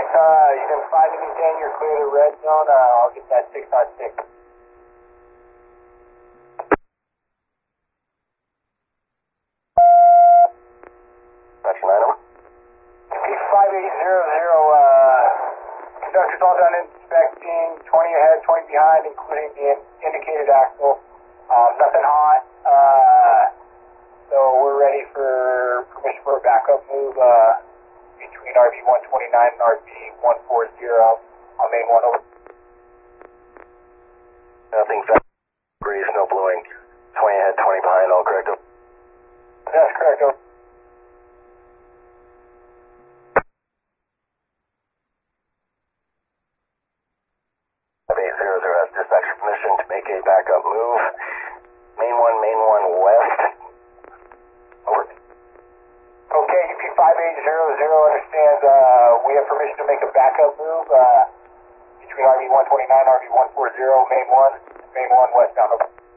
You can 5 to 10, you're clear to red zone. I'll get that 6 on 6. That's 9. Conductor's all done inspecting, 20 ahead, 20 behind, including the indicated axle. Nothing hot. So we're ready for permission for a backup move between RV-129 and RV-140 on main 1 over. Nothing fast. Breeze, no blowing. 20 ahead, 20 behind, all correct. That's correct. Over. Has dispatcher permission to make a backup move. Main 1 west. Over. Okay, UP 5800 understands we have permission to make a backup move between RV-129 and RV-140, main 1 westbound. Over.